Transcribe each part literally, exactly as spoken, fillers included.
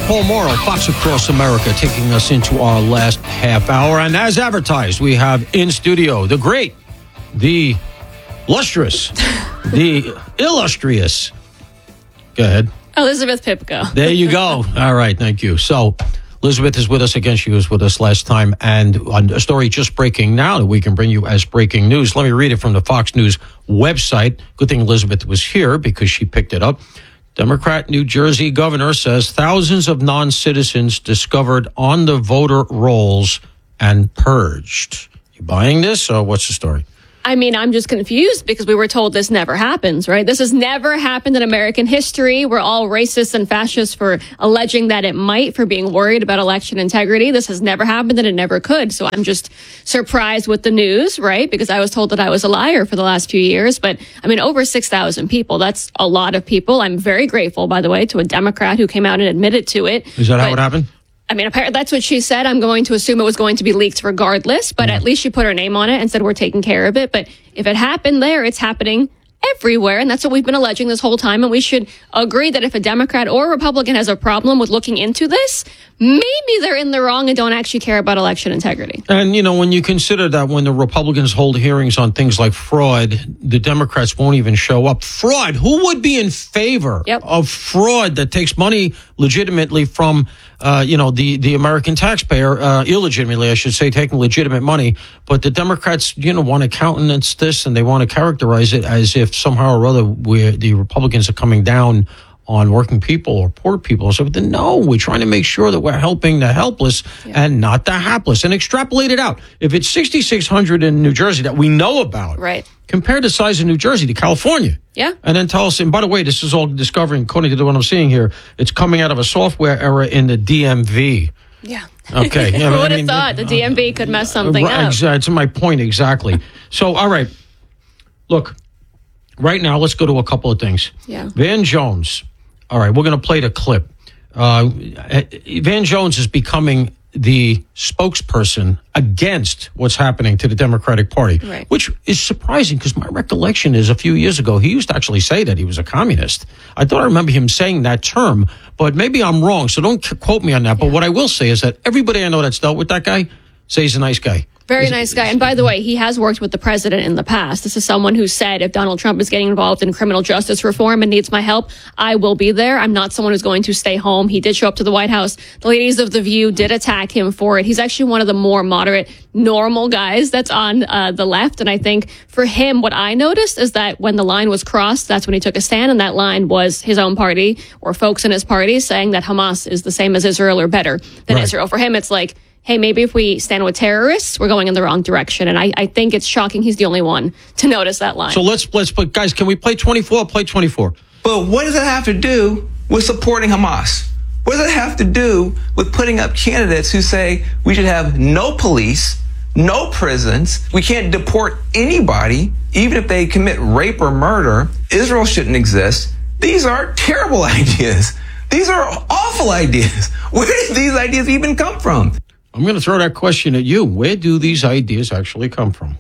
Paul Morrow, Fox Across America, taking us into our last half hour. And as advertised, we have in studio the great, the lustrous, the illustrious. Go ahead. Elizabeth Pipko. There you go. All right, thank you. So Elizabeth is with us again. She was with us last time. And on a story just breaking now that we can bring you as breaking news. Let me read it from the Fox News website. Good thing Elizabeth was here because she picked it up. Democrat New Jersey governor says thousands of non-citizens discovered on the voter rolls and purged. You buying this, or what's the story? I mean, I'm just confused because we were told this never happens, right? This has never happened in American history. We're all racist and fascist for alleging that it might, for being worried about election integrity. This has never happened and it never could. So I'm just surprised with the news, right? Because I was told that I was a liar for the last few years. But I mean, over six thousand people, that's a lot of people. I'm very grateful, by the way, to a Democrat who came out and admitted to it. Is that but, how it happened? I mean, apparently that's what she said. I'm going to assume it was going to be leaked regardless, but at least she put her name on it and said we're taking care of it. But if it happened there, it's happening everywhere. And that's what we've been alleging this whole time. And we should agree that if a Democrat or a Republican has a problem with looking into this, maybe they're in the wrong and don't actually care about election integrity. And, you know, when you consider that when the Republicans hold hearings on things like fraud, the Democrats won't even show up. Fraud. Who would be in favor yep. of fraud that takes money legitimately from, uh, you know, the, the American taxpayer, uh, illegitimately, I should say, taking legitimate money. But the Democrats, you know, want to countenance this and they want to characterize it as if somehow or other we're, the Republicans are coming down on working people or poor people. So then, no, we're trying to make sure that we're helping the helpless yeah. and not the hapless, and extrapolate it out. If it's sixty-six hundred in New Jersey that we know about, right? Compare the size of New Jersey to California. Yeah. And then tell us, and by the way, this is all discovering, according to what I'm seeing here, it's coming out of a software error in the D M V. Yeah. Okay. Yeah, Who would I have mean, thought the D M V could mess something uh, up? That's my point, exactly. So, all right. Look, right now, let's go to a couple of things. Yeah. Van Jones. All right, we're going to play the clip. Uh, Van Jones is becoming the spokesperson against what's happening to the Democratic Party, right. which is surprising because my recollection is a few years ago, he used to actually say that he was a communist. I thought I remember him saying that term, but maybe I'm wrong, so don't quote me on that. Yeah. But what I will say is that everybody I know that's dealt with that guy say he's a nice guy. Very nice guy. And by the way, he has worked with the president in the past. This is someone who said, if Donald Trump is getting involved in criminal justice reform and needs my help, I will be there. I'm not someone who's going to stay home. He did show up to the White House. The ladies of The View did attack him for it. He's actually one of the more moderate, normal guys that's on uh, the left. And I think for him, what I noticed is that when the line was crossed, that's when he took a stand. And that line was his own party or folks in his party saying that Hamas is the same as Israel or better than right. Israel. For him, it's like, hey, maybe if we stand with terrorists, we're going in the wrong direction. And I, I think it's shocking he's the only one to notice that line. So let's, let's put, guys, can we play twenty-four? Play twenty-four. But what does that have to do with supporting Hamas? What does it have to do with putting up candidates who say we should have no police, no prisons, we can't deport anybody, even if they commit rape or murder, Israel shouldn't exist? These are terrible ideas. These are awful ideas. Where did these ideas even come from? I'm going to throw that question at you. Where do these ideas actually come from?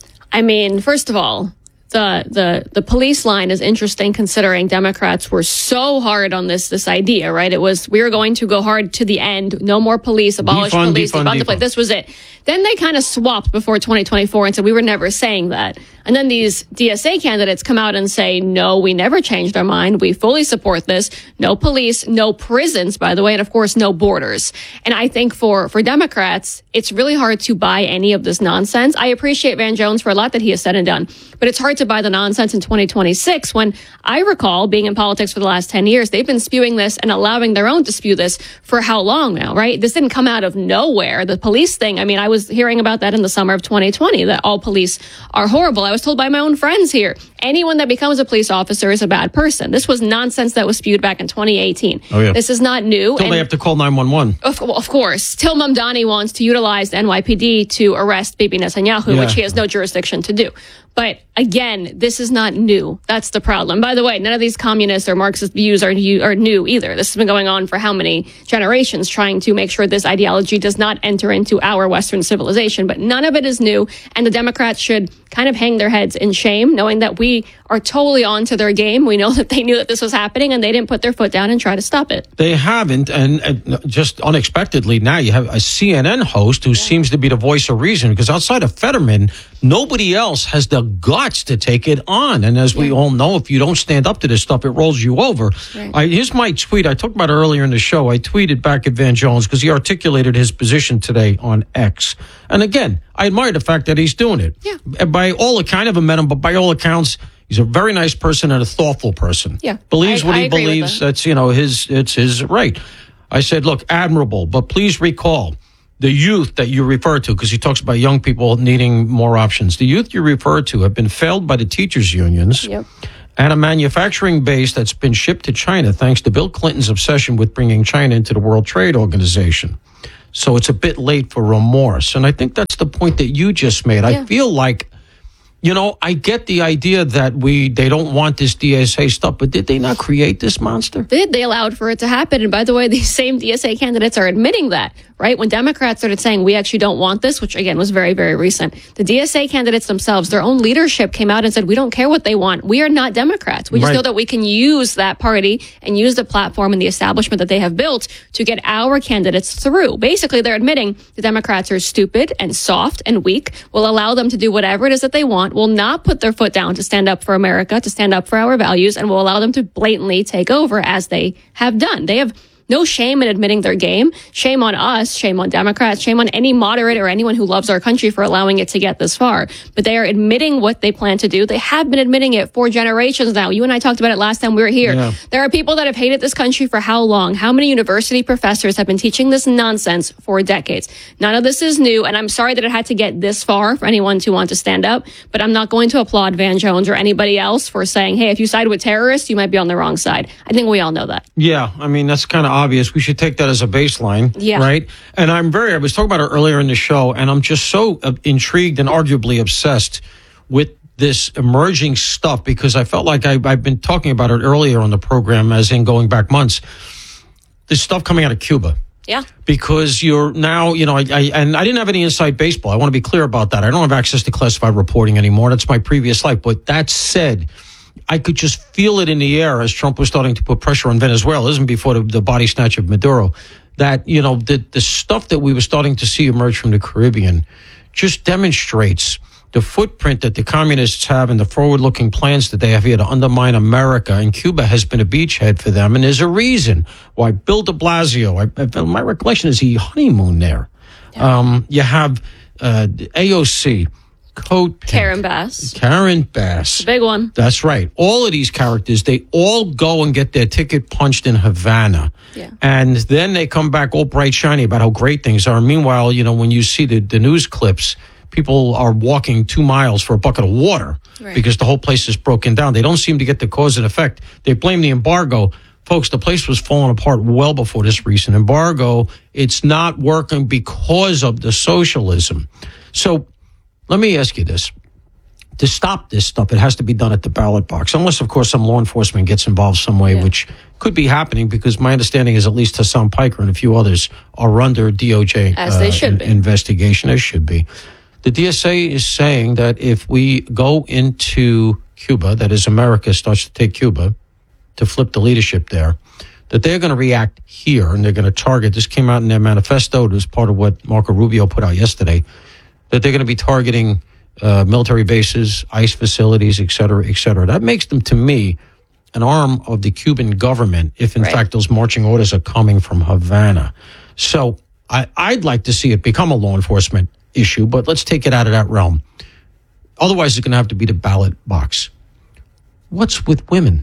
I mean, first of all, the the the police line is interesting considering Democrats were so hard on this this idea, right? It was we were going to go hard to the end, no more police, abolish defund, police, defund, defund the police. This was it. Then they kind of swapped before twenty twenty-four and said we were never saying that. And then these D S A candidates come out and say, no, we never changed our mind. We fully support this. No police, no prisons, by the way, and of course, no borders. And I think for, for Democrats, it's really hard to buy any of this nonsense. I appreciate Van Jones for a lot that he has said and done, but it's hard to buy the nonsense in twenty twenty-six when I recall being in politics for the last ten years, they've been spewing this and allowing their own to spew this for how long now, right? This didn't come out of nowhere. The police thing, I mean, I was hearing about that in the summer of twenty twenty, that all police are horrible. I was told by my own friends here, anyone that becomes a police officer is a bad person. This was nonsense that was spewed back in twenty eighteen. Oh, yeah. This is not new. Until they have to call nine one one. Of, of course. Till Mamdani wants to utilize the N Y P D to arrest Bibi Netanyahu, Yeah. which he has no jurisdiction to do. But again, this is not new. That's the problem. By the way, none of these communist or Marxist views are new, are new either. This has been going on for how many generations, trying to make sure this ideology does not enter into our Western civilization. But none of it is new. And the Democrats should kind of hang their heads in shame, knowing that we are totally onto their game. We know that they knew that this was happening and they didn't put their foot down and try to stop it. They haven't. And, and just unexpectedly, now you have a C N N host who yeah. seems to be the voice of reason, because outside of Fetterman, nobody else has the guts to take it on. And as yeah. we all know, if you don't stand up to this stuff, it rolls you over. Right. I, here's my tweet. I talked about it earlier in the show. I tweeted back at Van Jones because he articulated his position today on X. And again, I admire the fact that he's doing it. Yeah. By all accounts, I never met him, but by all accounts, he's a very nice person and a thoughtful person. Yeah. Believes I, what I he believes. That. That's, you know, his, it's his right. I said, look, admirable, but please recall the youth that you refer to, because he talks about young people needing more options. The youth you refer to have been failed by the teachers' unions yep. and a manufacturing base that's been shipped to China thanks to Bill Clinton's obsession with bringing China into the World Trade Organization. So it's a bit late for remorse. And I think that's the point that you just made. Yeah. I feel like, you know, I get the idea that we they don't want this D S A stuff, but did they not create this monster? They did. They allowed for it to happen. And by the way, these same D S A candidates are admitting that, right? When Democrats started saying we actually don't want this, which again was very, very recent, the D S A candidates themselves, their own leadership came out and said, we don't care what they want. We are not Democrats. We just right. know that we can use that party and use the platform and the establishment that they have built to get our candidates through. Basically, they're admitting the Democrats are stupid and soft and weak, will allow them to do whatever it is that they want, will not put their foot down to stand up for America, to stand up for our values, and will allow them to blatantly take over as they have done. They have no shame in admitting their game. Shame on us, shame on Democrats, shame on any moderate or anyone who loves our country for allowing it to get this far. But they are admitting what they plan to do. They have been admitting it for generations now. You and I talked about it last time we were here. Yeah. There are people that have hated this country for how long? How many university professors have been teaching this nonsense for decades? None of this is new, and I'm sorry that it had to get this far for anyone to want to stand up, but I'm not going to applaud Van Jones or anybody else for saying, hey, if you side with terrorists, you might be on the wrong side. I think we all know that. Yeah, I mean, that's kind of obvious. We should take that as a baseline, yeah. right? And I'm very, I was talking about it earlier in the show, and I'm just so uh, intrigued and arguably obsessed with this emerging stuff, because I felt like I, I've been talking about it earlier on the program, as in going back months, this stuff coming out of Cuba. Yeah. Because you're now, you know, I, I and I didn't have any inside baseball. I want to be clear about that. I don't have access to classified reporting anymore. That's my previous life. But that said, I could just feel it in the air as Trump was starting to put pressure on Venezuela. This isn't before the, the body snatch of Maduro. That, you know, the, the stuff that we were starting to see emerge from the Caribbean just demonstrates the footprint that the communists have and the forward-looking plans that they have here to undermine America. And Cuba has been a beachhead for them. And there's a reason why Bill de Blasio, I, my recollection is he honeymooned there. Yeah. Um, you have uh, A O C. Coat Pink, Karen Bass. Karen Bass. Big one. That's right. All of these characters, they all go and get their ticket punched in Havana. Yeah. And then they come back all bright, shiny about how great things are. Meanwhile, you know, when you see the, the news clips, people are walking two miles for a bucket of water right. because the whole place is broken down. They don't seem to get the cause and effect. They blame the embargo. Folks, the place was falling apart well before this recent embargo. It's not working because of the socialism. So, let me ask you this. To stop this stuff, it has to be done at the ballot box, unless, of course, some law enforcement gets involved some way, yeah. which could be happening, because my understanding is at least Hassan Piker and a few others are under D O J As they should uh, be. investigation, as should be. The D S A is saying that if we go into Cuba, that is, America starts to take Cuba to flip the leadership there, that they're going to react here and they're going to target. This came out in their manifesto. It was part of what Marco Rubio put out yesterday. That they're going to be targeting uh, military bases, ICE facilities, et cetera, et cetera. That makes them, to me, an arm of the Cuban government, if in right. fact those marching orders are coming from Havana. So I, I'd like to see it become a law enforcement issue, but let's take it out of that realm. Otherwise, it's going to have to be the ballot box. What's with women?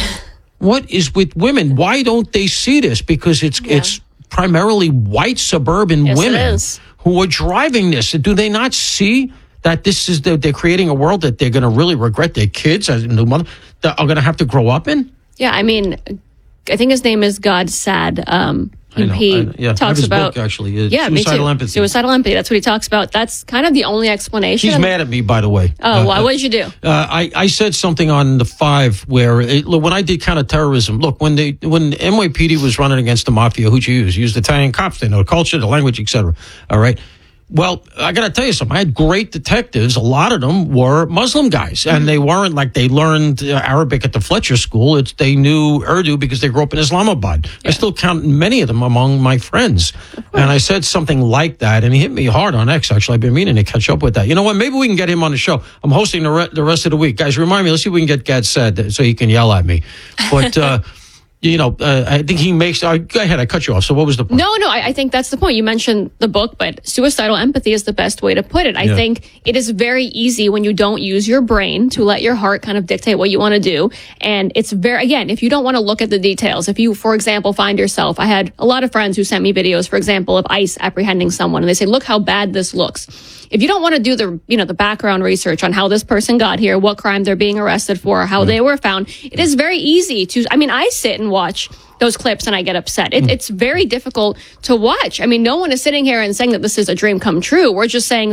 What is with women? Why don't they see this? Because it's yeah. it's primarily white suburban yes, women it is. who are driving this. Do they not see that this is the, they're creating a world that they're going to really regret? Their kids as a new mother that are going to have to grow up in? Yeah, I mean, I think his name is God Sad. Um, I know. he I know. Yeah, I have talks his about book, actually. Uh, yeah, me Suicidal too. Empathy. Suicidal empathy. That's what he talks about. That's kind of the only explanation. He's mad at me, by the way. Oh, uh, why? What did you do? Uh, I, I said something on the five where it, look, when I did counterterrorism, look, when they when N Y P D was running against the mafia, who'd you use? You used Italian cops. They know the culture, the language, et cetera. All right. Well, I got to tell you something. I had great detectives. A lot of them were Muslim guys, and they weren't like they learned uh, Arabic at the Fletcher School. It's they knew Urdu because they grew up in Islamabad. Yeah. I still count many of them among my friends. And I said something like that, and he hit me hard on X, actually. I've been meaning to catch up with that. You know what? Maybe we can get him on the show. I'm hosting the, re- the rest of the week. Guys, remind me. Let's see if we can get Gad said so he can yell at me. But... uh You know, uh, I think he makes. Uh, go ahead, I cut you off. So, what was the point? No, no, I, I think that's the point. You mentioned the book, but suicidal empathy is the best way to put it. I Yeah. think it is very easy when you don't use your brain to let your heart kind of dictate what you want to do. And it's very, again, if you don't want to look at the details, if you, for example, find yourself, I had a lot of friends who sent me videos, for example, of ICE apprehending someone, and they say, look how bad this looks. If you don't want to do the, you know, the background research on how this person got here, what crime they're being arrested for, how yeah. they were found, it is very easy to, I mean, I sit and watch those clips and I get upset. It, mm. It's very difficult to watch. I mean, no one is sitting here and saying that this is a dream come true. We're just saying